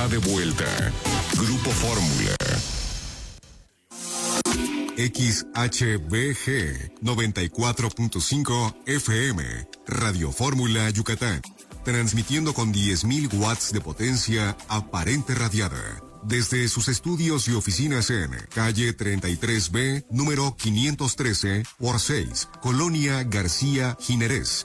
está de vuelta. Grupo Fórmula. XHBG 94.5 FM, Radio Fórmula Yucatán, transmitiendo con 10.000 watts de potencia aparente radiada, desde sus estudios y oficinas en calle 33B, número 513 por 6, Colonia García Jiménez,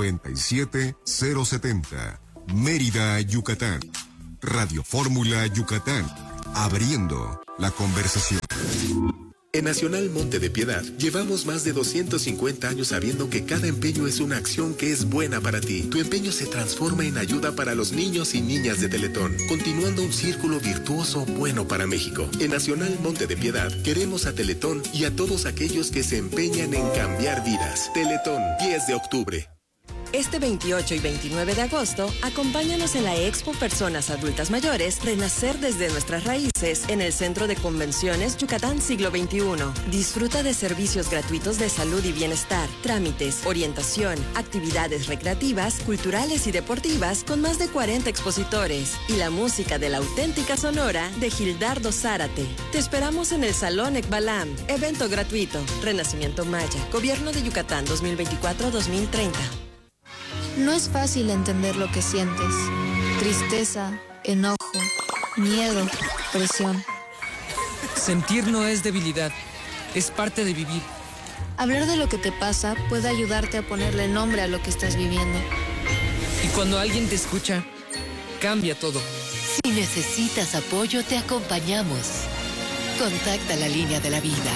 97070, Mérida, Yucatán. Radio Fórmula Yucatán, abriendo la conversación. En Nacional Monte de Piedad, llevamos más de 250 años sabiendo que cada empeño es una acción que es buena para ti. Tu empeño se transforma en ayuda para los niños y niñas de Teletón, continuando un círculo virtuoso bueno para México. En Nacional Monte de Piedad, queremos a Teletón y a todos aquellos que se empeñan en cambiar vidas. Teletón, 10 de octubre. Este 28 y 29 de agosto, acompáñanos en la Expo Personas Adultas Mayores, Renacer desde nuestras raíces, en el Centro de Convenciones Yucatán Siglo XXI. Disfruta de servicios gratuitos de salud y bienestar, trámites, orientación, actividades recreativas, culturales y deportivas con más de 40 expositores y la música de la auténtica Sonora de Gildardo Zárate. Te esperamos en el Salón Ekbalam, evento gratuito, Renacimiento Maya, Gobierno de Yucatán 2024-2030. No es fácil entender lo que sientes. Tristeza, enojo, miedo, presión. Sentir no es debilidad, es parte de vivir. Hablar de lo que te pasa puede ayudarte a ponerle nombre a lo que estás viviendo. Y cuando alguien te escucha, cambia todo. Si necesitas apoyo, te acompañamos. Contacta la línea de la vida.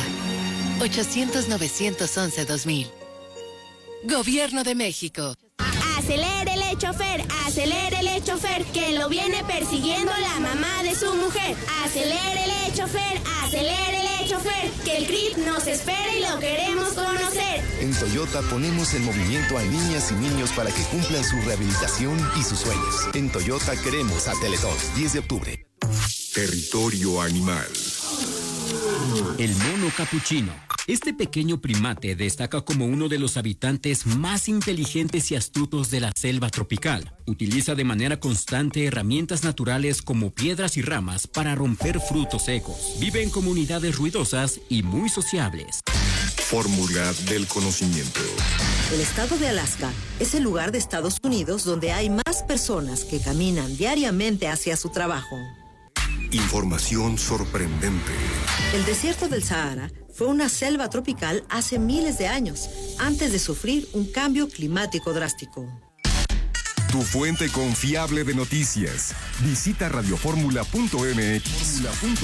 800-911-2000. Gobierno de México. Acelérele, chofer, que lo viene persiguiendo la mamá de su mujer. Acelérele, chofer, que el CRIP nos espera y lo queremos conocer. En Toyota ponemos en movimiento a niñas y niños para que cumplan su rehabilitación y sus sueños. En Toyota queremos a Teletón, 10 de octubre. Territorio animal. El mono capuchino. Este pequeño primate destaca como uno de los habitantes más inteligentes y astutos de la selva tropical. Utiliza de manera constante herramientas naturales como piedras y ramas para romper frutos secos. Vive en comunidades ruidosas y muy sociables. Fórmula del conocimiento. El estado de Alaska es el lugar de Estados Unidos donde hay más personas que caminan diariamente hacia su trabajo. Información sorprendente. El desierto del Sahara fue una selva tropical hace miles de años, antes de sufrir un cambio climático drástico. Tu fuente confiable de noticias. Visita radioformula.mx.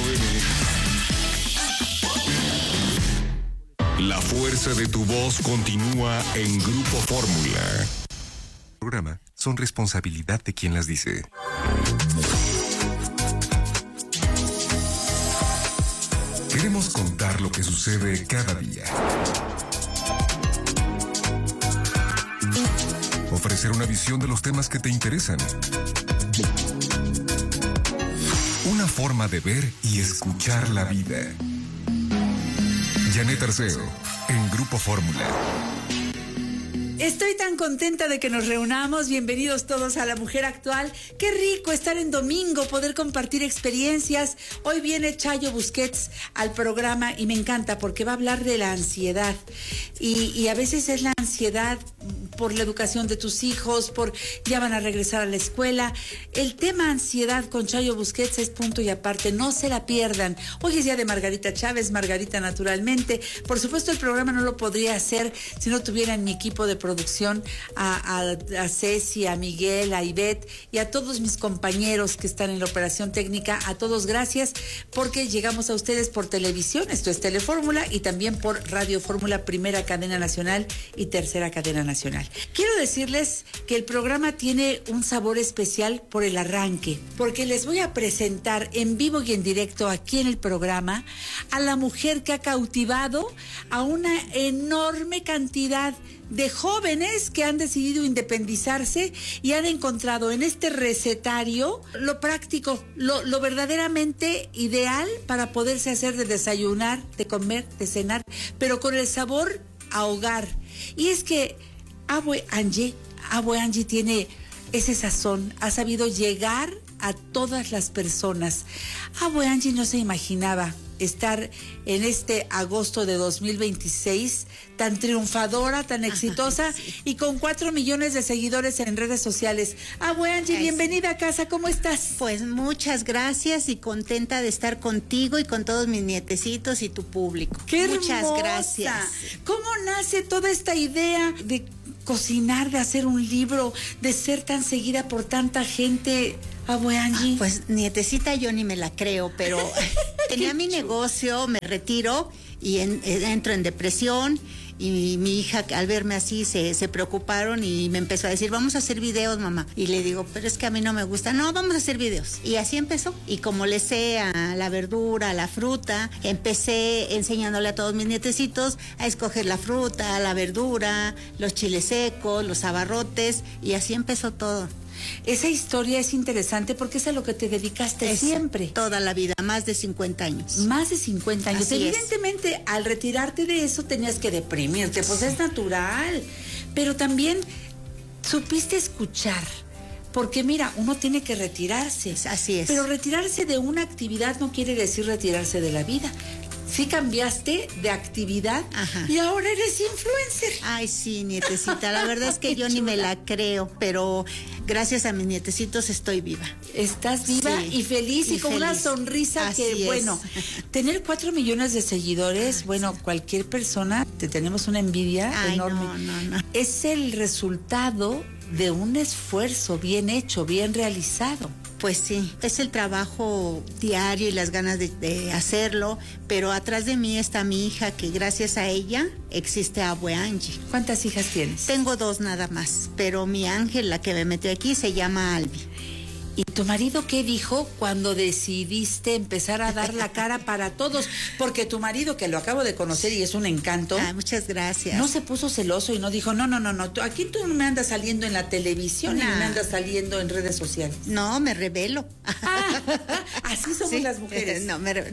La fuerza de tu voz continúa en Grupo Fórmula. El programa son responsabilidad de quien las dice. Queremos contar lo que sucede cada día. Ofrecer una visión de los temas que te interesan. Una forma de ver y escuchar la vida. Janet Arceo, en Grupo Fórmula. Estoy tan contenta de que nos reunamos. Bienvenidos todos a La Mujer Actual. Qué rico estar en domingo, poder compartir experiencias. Hoy viene Chayo Busquets al programa y me encanta porque va a hablar de la ansiedad. Y a veces es la ansiedad por la educación de tus hijos, ya van a regresar a la escuela. El tema ansiedad con Chayo Busquets es punto y aparte. No se la pierdan. Hoy es día de Margarita Chávez, Margarita naturalmente. Por supuesto, el programa no lo podría hacer si no tuviera en mi equipo de producción a Ceci, a Miguel, a Ivette y a todos mis compañeros que están en la operación técnica. A todos gracias porque llegamos a ustedes por televisión, esto es Telefórmula, y también por Radio Fórmula, primera cadena nacional y tercera cadena nacional. Quiero decirles que el programa tiene un sabor especial por el arranque, porque les voy a presentar en vivo y en directo aquí en el programa a la mujer que ha cautivado a una enorme cantidad de jóvenes que han decidido independizarse y han encontrado en este recetario lo práctico, lo verdaderamente ideal para poderse hacer de desayunar, de comer, de cenar, pero con el sabor a hogar. Y es que Abue Angie tiene ese sazón, ha sabido llegar a todas las personas. Abue Angie no se imaginaba estar en este agosto de 2026 tan triunfadora, tan exitosa y con 4 millones de seguidores en redes sociales. Abue Angie, bienvenida a casa, ¿cómo estás? Pues muchas gracias y contenta de estar contigo y con todos mis nietecitos y tu público. ¡Qué muchas hermosa! Gracias. ¿Cómo nace toda esta idea de cocinar, de hacer un libro, de ser tan seguida por tanta gente? Abue Angie. Pues nietecita yo ni me la creo, pero tenía mi negocio, me retiro y entro en depresión. Y mi hija, al verme así, se preocuparon y me empezó a decir, vamos a hacer videos, mamá. Y le digo, pero es que a mí no me gusta. No, vamos a hacer videos. Y así empezó. Y como le sé a la verdura, a la fruta, empecé enseñándole a todos mis nietecitos a escoger la fruta, la verdura, los chiles secos, los abarrotes. Y así empezó todo. Esa historia es interesante porque es a lo que te dedicaste siempre. Toda la vida, más de 50 años. Más de 50 años. Así Evidentemente, al retirarte de eso tenías que deprimirte, pues es natural. Pero también supiste escuchar. Porque mira, uno tiene que retirarse. Así es. Pero retirarse de una actividad no quiere decir retirarse de la vida. Sí cambiaste de actividad. Ajá. Y ahora eres influencer. Ay, sí, nietecita, la verdad es que yo ni me la creo, pero gracias a mis nietecitos estoy viva. Estás viva y feliz y con una sonrisa. Así que, bueno, tener 4 millones de seguidores, bueno, cualquier persona, te tenemos una envidia enorme. No. Es el resultado de un esfuerzo bien hecho, bien realizado. Pues sí, es el trabajo diario y las ganas de hacerlo, pero atrás de mí está mi hija, que gracias a ella existe Abue Angie. ¿Cuántas hijas tienes? Tengo 2 nada más, pero mi ángel, la que me metió aquí, se llama Albi. ¿Y tu marido qué dijo cuando decidiste empezar a dar la cara para todos? Porque tu marido, que lo acabo de conocer y es un encanto. Muchas gracias. No se puso celoso y no dijo, no, aquí tú no me andas saliendo en la televisión ni me andas saliendo en redes sociales. No, me revelo. Así somos las mujeres.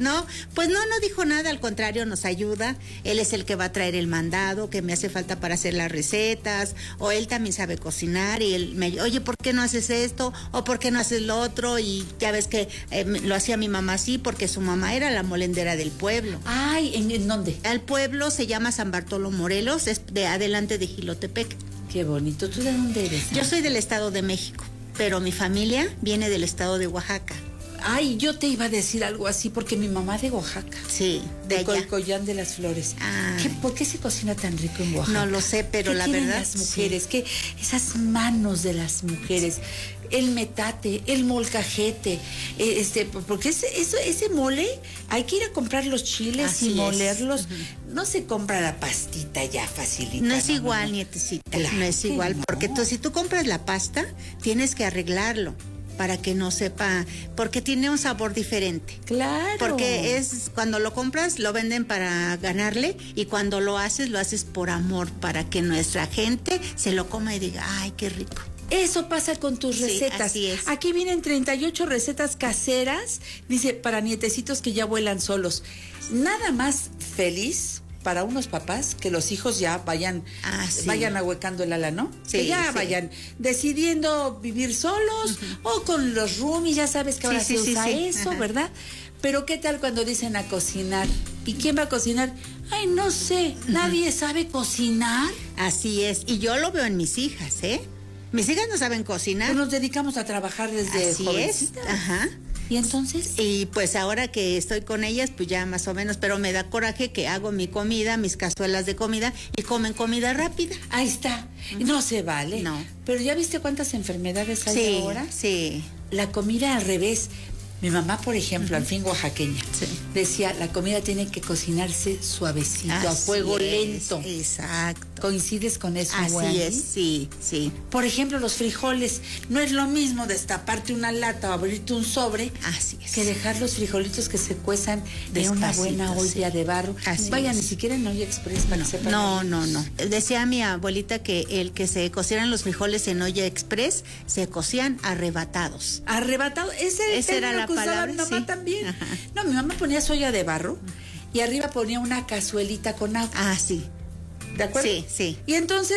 Pues no dijo nada, al contrario, nos ayuda. Él es el que va a traer el mandado que me hace falta para hacer las recetas, o él también sabe cocinar y él me, oye, ¿por qué no haces esto? O ¿por qué no haces lo otro? Y ya ves que lo hacía mi mamá así, porque su mamá era la molendera del pueblo. Ay, ¿en dónde? El pueblo se llama San Bartolo Morelos, es de adelante de Jilotepec. Qué bonito. ¿Tú de dónde eres? Yo soy del Estado de México, pero mi familia viene del Estado de Oaxaca. Ay, yo te iba a decir algo así, porque mi mamá de Oaxaca. Sí, de Colcoyán de las Flores. ¿Por qué se cocina tan rico en Oaxaca? No lo sé, pero la verdad. Las mujeres, que esas manos de las mujeres, el metate, el molcajete, porque ese mole, hay que ir a comprar los chiles y molerlos. No se compra la pastita ya facilita. No es igual, nietecita. Claro, no es igual, porque si tú compras la pasta, tienes que arreglarlo para que no sepa, porque tiene un sabor diferente. Claro. Porque es, cuando lo compras, lo venden para ganarle, y cuando lo haces por amor, para que nuestra gente se lo coma y diga, ay, qué rico. Eso pasa con tus recetas. Así es. Aquí vienen 38 recetas caseras, dice, para nietecitos que ya vuelan solos. Nada más feliz para unos papás que los hijos ya vayan ahuecando el ala, ¿no? Sí, que ya vayan decidiendo vivir solos o con los roomies, ya sabes que ahora se usa eso, ¿verdad? Pero ¿qué tal cuando dicen a cocinar? ¿Y quién va a cocinar? Ay, no sé, ¿nadie sabe cocinar? Así es, y yo lo veo en mis hijas, ¿eh? Mis hijas no saben cocinar. Pues nos dedicamos a trabajar desde jovencitas. Ajá. ¿Y entonces? Y pues ahora que estoy con ellas, pues ya más o menos, pero me da coraje que hago mi comida, mis cazuelas de comida, y comen comida rápida. Ahí está. No se vale. No. Pero ¿ya viste cuántas enfermedades hay ahora? Sí. La comida al revés. Mi mamá, por ejemplo, al fin oaxaqueña, decía, la comida tiene que cocinarse suavecito, a fuego lento. Exacto. ¿Coincides con eso? Así es, sí. Por ejemplo, los frijoles. No es lo mismo destaparte una lata o abrirte un sobre que dejar los frijolitos que se cuezan de una buena olla de barro. Vaya, ni siquiera en olla express para que sepan. No. Decía mi abuelita que el que se cocieran los frijoles en olla express, se cocían arrebatados. ¿Arrebatados? Esa era la palabra. Mi mamá también. Ajá. No, mi mamá ponía su olla de barro y arriba ponía una cazuelita con agua. Sí. ¿De acuerdo? Sí. Y entonces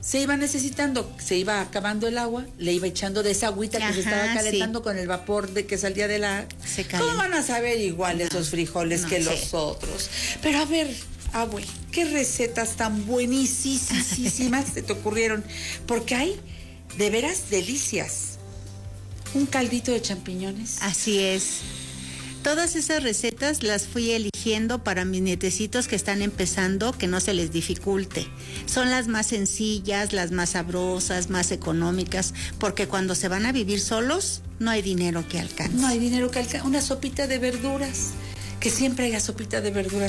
se iba necesitando, se iba acabando el agua, le iba echando de esa agüita que se estaba calentando con el vapor de que salía de la... ¿Cómo van a saber igual esos frijoles que los otros? Pero a ver, abue, ¿qué recetas tan buenísimas se te ocurrieron? Porque hay de veras delicias. Un caldito de champiñones. Así es. Todas esas recetas las fui eligiendo para mis nietecitos que están empezando, que no se les dificulte. Son las más sencillas, las más sabrosas, más económicas, porque cuando se van a vivir solos, no hay dinero que alcance. No hay dinero que alcance. Una sopita de verduras, que siempre haya sopita de verduras